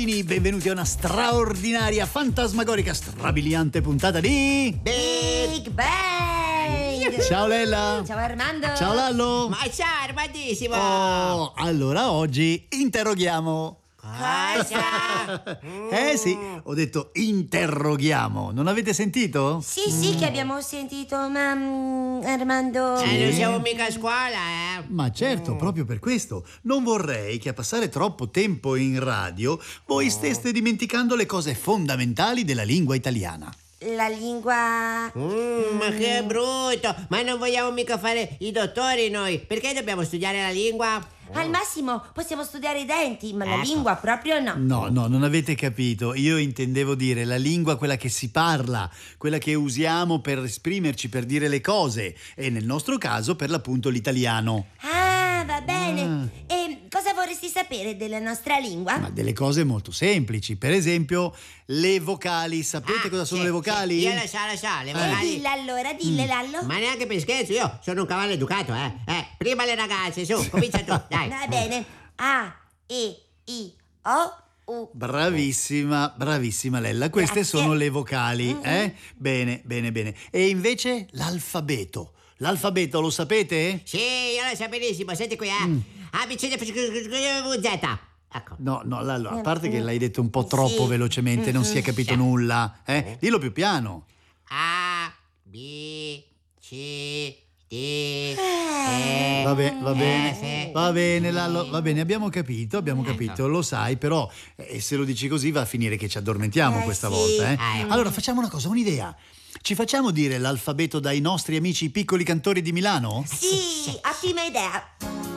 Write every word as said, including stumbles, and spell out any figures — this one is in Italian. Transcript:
bambini, benvenuti a una straordinaria, fantasmagorica, strabiliante puntata di Big Bang! Ciao Lella! Ciao Armando! Ciao Lallo! Ma ciao Armandissimo! Oh, allora oggi interroghiamo. Cosa? Eh sì, ho detto interroghiamo. Non avete sentito? Sì, sì, che abbiamo sentito, ma mm, Armando... Eh, non siamo mica a scuola, eh? Ma certo, proprio per questo. Non vorrei che a passare troppo tempo in radio voi steste dimenticando le cose fondamentali della lingua italiana. La lingua... Mm, ma che brutto! Ma non vogliamo mica fare i dottori noi! Perché dobbiamo studiare la lingua? Al massimo possiamo studiare i denti, ma la Ecco. lingua proprio no. No, no, non avete capito. Io intendevo dire la lingua, quella che si parla, quella che usiamo per esprimerci, per dire le cose. E nel nostro caso, per l'appunto, l'italiano. Ah, va bene. E cosa vorresti sapere della nostra lingua? Ma delle cose molto semplici. Per esempio, le vocali. Sapete Ah, cosa sono sì, le vocali? sì, io lo so, lo so, le vocali. Dilla allora, dille Lallo. Ma neanche per scherzo, io sono un cavallo educato, eh? Eh, prima le ragazze, su, comincia tu, dai. Va bene. A, E, I, O, U. Bravissima, bravissima Lella. Queste Grazie. sono le vocali, eh? Bene, bene, bene. E invece l'alfabeto. L'alfabeto lo sapete? Sì, io lo so benissimo, senti qui, eh? A, B, C, D, F, G, Z. Ecco. No, no, Lallo, a parte che l'hai detto un po' troppo Sì. velocemente, non si è capito Sì. nulla, eh? Dillo più piano. A, B, C, D, E. Va bene, va bene, F. va bene Lallo, va bene, abbiamo capito, abbiamo capito, lo sai, però eh, se lo dici così va a finire che ci addormentiamo Eh, questa sì. volta, eh? Ah, ecco. Allora facciamo una cosa, un'idea. Ci facciamo dire l'alfabeto dai nostri amici piccoli cantori di Milano? Sì, ottima idea.